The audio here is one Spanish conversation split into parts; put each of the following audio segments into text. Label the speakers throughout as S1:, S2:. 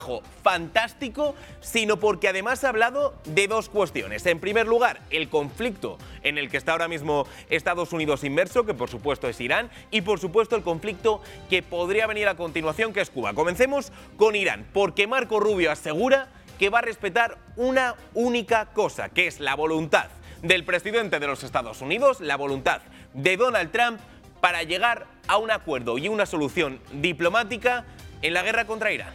S1: fantástico, sino porque además ha hablado de dos cuestiones. En primer lugar, el conflicto en el que está ahora mismo Estados Unidos inmerso, que por supuesto es Irán, y por supuesto el conflicto que podría venir a continuación, que es Cuba. Comencemos con Irán, porque Marco Rubio asegura que va a respetar una única cosa, que es la voluntad del presidente de los Estados Unidos, la voluntad de Donald Trump para llegar a un acuerdo y una solución diplomática en la guerra contra Irán.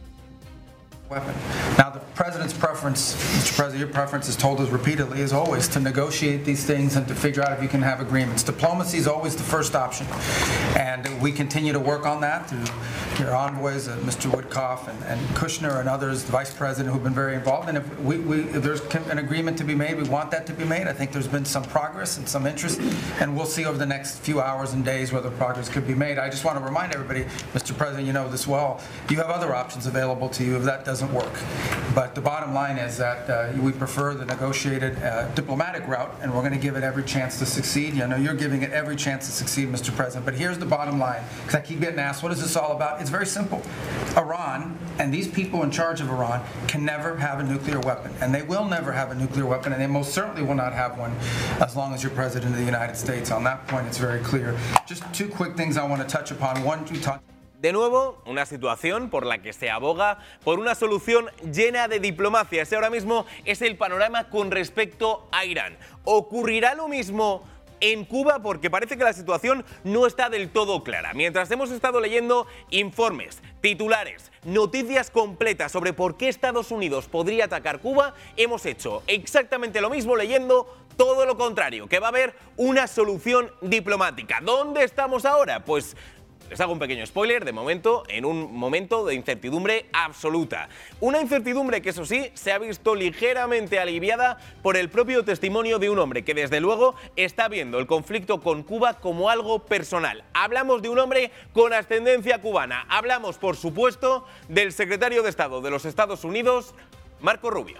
S2: Weapon. Now, the president's preference, Mr. President, your preference has told us repeatedly, is always to negotiate these things and to figure out if you can have agreements. Diplomacy is always the first option, and we continue to work on that through your envoys, Mr. Woodcoff and Kushner and others, the vice president, who've been very involved. And if there's an agreement to be made, we want that to be made. I think there's been some progress and some interest, and we'll see over the next few hours and days whether progress could be made. I just want to remind everybody, Mr. President, you know this well, you have other options available to you if that doesn't work. But the bottom line is that we prefer the negotiated diplomatic route, and we're going to give it every chance to succeed. You know, you're giving it every chance to succeed, Mr. President. But here's the bottom line, because I keep getting asked, what is this all about? It's very simple. Iran and these people in charge of Iran can never have a nuclear weapon, and they will never have a nuclear weapon, and they most certainly will not have one as long as you're President of the United States. On that point, it's very clear. Just two quick things I want to touch upon. One, you talked.
S1: De nuevo, una situación por la que se aboga por una solución llena de diplomacia. Ese ahora mismo es el panorama con respecto a Irán. ¿Ocurrirá lo mismo en Cuba? Porque parece que la situación no está del todo clara. Mientras hemos estado leyendo informes, titulares, noticias completas sobre por qué Estados Unidos podría atacar Cuba, hemos hecho exactamente lo mismo leyendo todo lo contrario, que va a haber una solución diplomática. ¿Dónde estamos ahora? Pues les hago un pequeño spoiler, de momento, en un momento de incertidumbre absoluta. Una incertidumbre que, eso sí, se ha visto ligeramente aliviada por el propio testimonio de un hombre que, desde luego, está viendo el conflicto con Cuba como algo personal. Hablamos de un hombre con ascendencia cubana. Hablamos, por supuesto, del secretario de Estado de los Estados Unidos, Marco Rubio.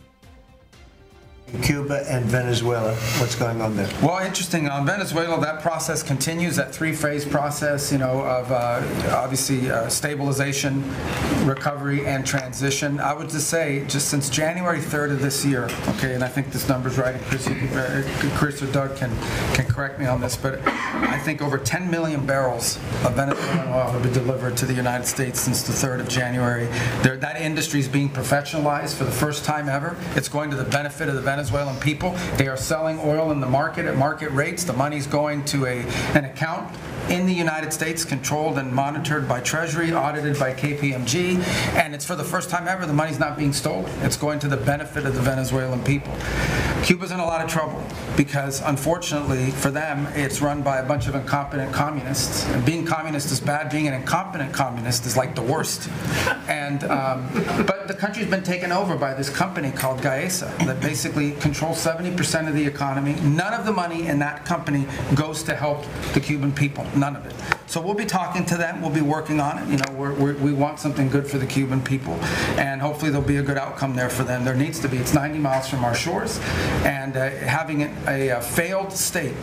S3: Cuba and Venezuela, what's going on there?
S2: Well, interesting. On Venezuela, that process continues, that three-phase process, you know, of obviously stabilization, recovery, and transition. I would just say, just since January 3rd of this year, okay, and I think this number's right, Chris or Doug can correct me on this, but I think over 10 million barrels of Venezuelan oil have been delivered to the United States since the 3rd of January. That industry is being professionalized for the first time ever. It's going to the benefit of the Venezuelan people. They are selling oil in the market at market rates. The money's going to an account in the United States, controlled and monitored by Treasury, audited by KPMG, and it's for the first time ever the money's not being stolen. It's going to the benefit of the Venezuelan people. Cuba's in a lot of trouble because, unfortunately for them, it's run by a bunch of incompetent communists. And being communist is bad. Being an incompetent communist is like the worst. And but the country's been taken over by this company called Gaesa that basically controls 70% of the economy. None of the money in that company goes to help the Cuban people. None of it. So we'll be talking to them. We'll be working on it. You know, we want something good for the Cuban people, and hopefully there'll be a good outcome there for them. There needs to be. It's 90 miles from our shores, and having a failed state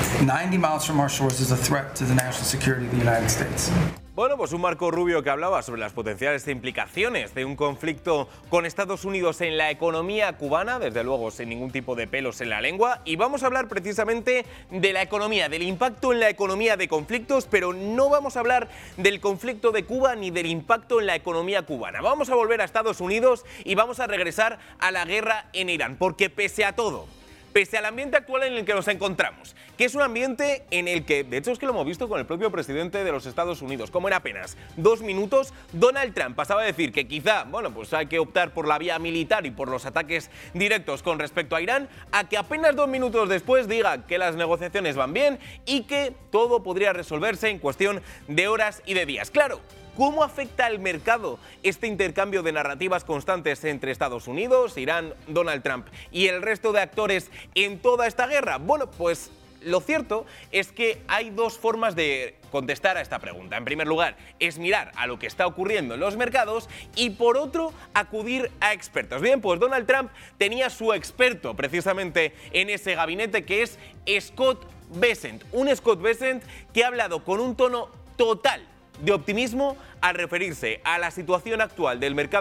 S2: 90 miles from our shores is a threat to the national security of the United States.
S1: Bueno, pues un Marco Rubio que hablaba sobre las potenciales implicaciones de un conflicto con Estados Unidos en la economía cubana, desde luego sin ningún tipo de pelos en la lengua, y vamos a hablar precisamente de la economía, del impacto en la economía de conflictos, pero no vamos a hablar del conflicto de Cuba ni del impacto en la economía cubana. Vamos a volver a Estados Unidos y vamos a regresar a la guerra en Irán, porque pese a todo, pese al ambiente actual en el que nos encontramos, que es un ambiente en el que, de hecho es que lo hemos visto con el propio presidente de los Estados Unidos, como en apenas 2 minutos, Donald Trump pasaba a decir que quizá, bueno, pues hay que optar por la vía militar y por los ataques directos con respecto a Irán, a que apenas 2 minutos después diga que las negociaciones van bien y que todo podría resolverse en cuestión de horas y de días. Claro, ¿cómo afecta al mercado este intercambio de narrativas constantes entre Estados Unidos, Irán, Donald Trump y el resto de actores en toda esta guerra? Bueno, pues lo cierto es que hay dos formas de contestar a esta pregunta. En primer lugar, es mirar a lo que está ocurriendo en los mercados y, por otro, acudir a expertos. Bien, pues Donald Trump tenía su experto precisamente en ese gabinete, que es Scott Bessent. Un Scott Bessent que ha hablado con un tono total de optimismo al referirse a la situación actual del mercado